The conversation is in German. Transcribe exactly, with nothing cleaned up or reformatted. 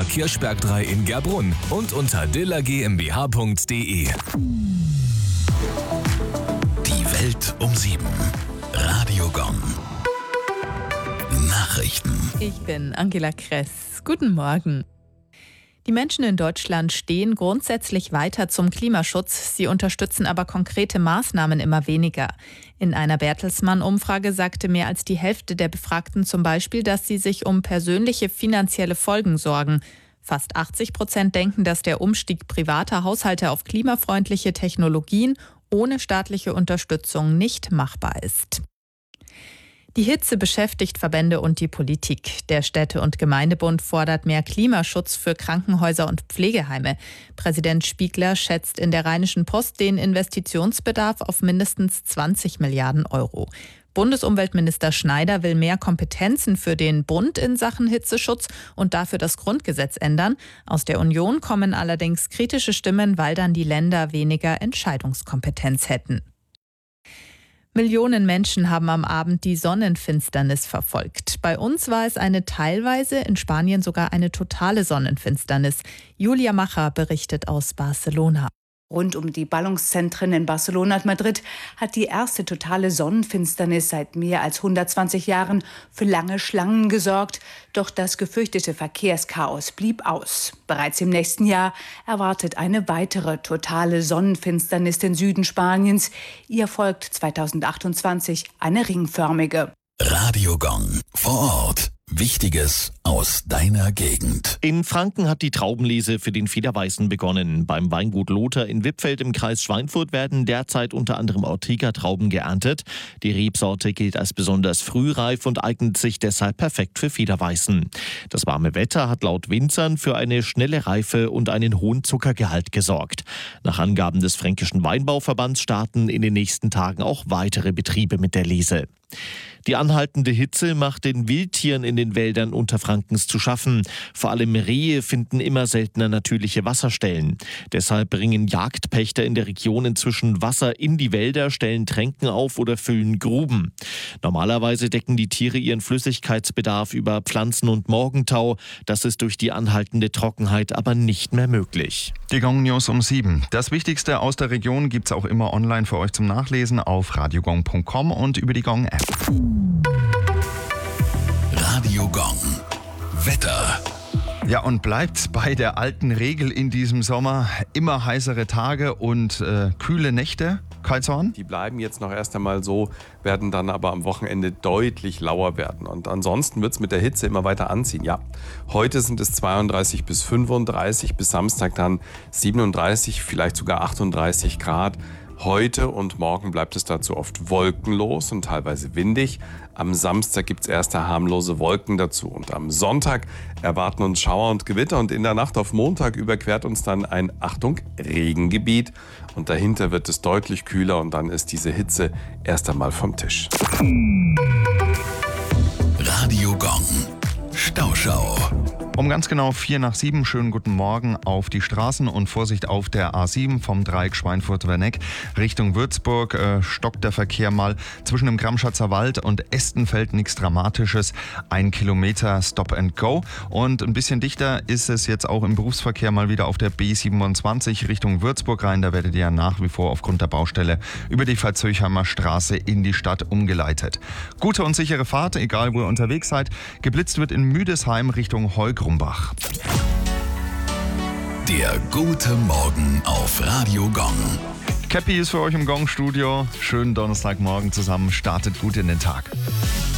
H Kirchberg drei in Gerbrunn und unter diller GmbH punkt de. Die Welt um sieben. Radio Gong. Nachrichten. Ich bin Angela Kress. Guten Morgen. Die Menschen in Deutschland stehen grundsätzlich weiter zum Klimaschutz. Sie unterstützen aber konkrete Maßnahmen immer weniger. In einer Bertelsmann-Umfrage sagte mehr als die Hälfte der Befragten zum Beispiel, dass sie sich um persönliche finanzielle Folgen sorgen. Fast achtzig Prozent denken, dass der Umstieg privater Haushalte auf klimafreundliche Technologien ohne staatliche Unterstützung nicht machbar ist. Die Hitze beschäftigt Verbände und die Politik. Der Städte- und Gemeindebund fordert mehr Klimaschutz für Krankenhäuser und Pflegeheime. Präsident Spiegler schätzt in der Rheinischen Post den Investitionsbedarf auf mindestens zwanzig Milliarden Euro. Bundesumweltminister Schneider will mehr Kompetenzen für den Bund in Sachen Hitzeschutz und dafür das Grundgesetz ändern. Aus der Union kommen allerdings kritische Stimmen, weil dann die Länder weniger Entscheidungskompetenz hätten. Millionen Menschen haben am Abend die Sonnenfinsternis verfolgt. Bei uns war es eine teilweise, in Spanien sogar eine totale Sonnenfinsternis. Julia Macher berichtet aus Barcelona. Rund um die Ballungszentren in Barcelona und Madrid hat die erste totale Sonnenfinsternis seit mehr als hundertzwanzig Jahren für lange Schlangen gesorgt. Doch das gefürchtete Verkehrschaos blieb aus. Bereits im nächsten Jahr erwartet eine weitere totale Sonnenfinsternis den Süden Spaniens. Ihr folgt zweitausendachtundzwanzig eine ringförmige. Radio Gong. Vor Ort. Wichtiges aus deiner Gegend. In Franken hat die Traubenlese für den Federweißen begonnen. Beim Weingut Lothar in Wippfeld im Kreis Schweinfurt werden derzeit unter anderem Ortega-Trauben geerntet. Die Rebsorte gilt als besonders frühreif und eignet sich deshalb perfekt für Federweißen. Das warme Wetter hat laut Winzern für eine schnelle Reife und einen hohen Zuckergehalt gesorgt. Nach Angaben des Fränkischen Weinbauverbands starten in den nächsten Tagen auch weitere Betriebe mit der Lese. Die anhaltende Hitze macht den Wildtieren in den Wäldern Unterfrankens zu schaffen. Vor allem Rehe finden immer seltener natürliche Wasserstellen. Deshalb bringen Jagdpächter in der Region inzwischen Wasser in die Wälder, stellen Tränken auf oder füllen Gruben. Normalerweise decken die Tiere ihren Flüssigkeitsbedarf über Pflanzen und Morgentau. Das ist durch die anhaltende Trockenheit aber nicht mehr möglich. Die Gong News um sieben. Das Wichtigste aus der Region gibt's auch immer online für euch zum Nachlesen auf radiogong punkt com und über die Gong App. Radio Gong. Wetter. Ja, und bleibt bei der alten Regel in diesem Sommer. Immer heißere Tage und äh, kühle Nächte. Karlshorn? Die bleiben jetzt noch erst einmal so, werden dann aber am Wochenende deutlich lauer werden. Und ansonsten wird es mit der Hitze immer weiter anziehen. Ja, heute sind es zweiunddreißig bis fünfunddreißig, bis Samstag dann siebenunddreißig, vielleicht sogar achtunddreißig Grad. Heute und morgen bleibt es dazu oft wolkenlos und teilweise windig. Am Samstag gibt es erste harmlose Wolken dazu. Und am Sonntag erwarten uns Schauer und Gewitter. Und in der Nacht auf Montag überquert uns dann ein, Achtung, Regengebiet. Und dahinter wird es deutlich kühler und dann ist diese Hitze erst einmal vom Tisch. Radio Gong. Stauschau. Um ganz genau vier nach sieben, schönen guten Morgen auf die Straßen und Vorsicht auf der A sieben vom Dreieck Schweinfurt-Werneck Richtung Würzburg. Äh, stockt der Verkehr mal zwischen dem Gramschatzer Wald und Estenfeld, nichts Dramatisches. Ein Kilometer Stop and Go. Und ein bisschen dichter ist es jetzt auch im Berufsverkehr mal wieder auf der B siebenundzwanzig Richtung Würzburg rein. Da werdet ihr ja nach wie vor aufgrund der Baustelle über die Verzöchheimer Straße in die Stadt umgeleitet. Gute und sichere Fahrt, egal wo ihr unterwegs seid. Geblitzt wird in Müdesheim Richtung Heugrumbach. Der gute Morgen auf Radio Gong. Cappy ist für euch im Gong-Studio. Schönen Donnerstagmorgen zusammen. Startet gut in den Tag.